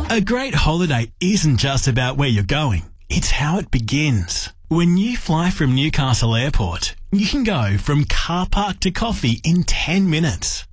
A great holiday isn't just about where you're going, it's how it begins. When you fly from Newcastle Airport, you can go from car park to coffee in 10 minutes.